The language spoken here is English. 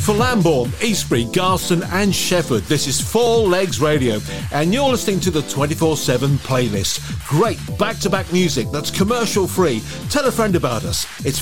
For Lambourne, Eastbury, Garston and Shefford, this is Four Legs Radio, and you're listening to the 24/7 playlist. Great back-to-back music that's commercial free. Tell a friend about us. It's